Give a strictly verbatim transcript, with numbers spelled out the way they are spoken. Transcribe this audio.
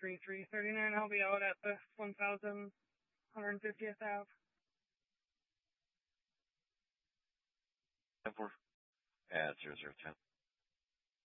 three three three nine. I'll be out at the one thousand one hundred fiftieth Ave. ten four. At zero zero ten.